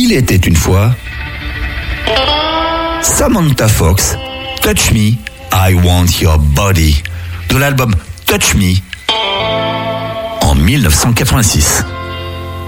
Il était une fois Samantha Fox, Touch Me, I Want Your Body, de l'album Touch Me en 1986.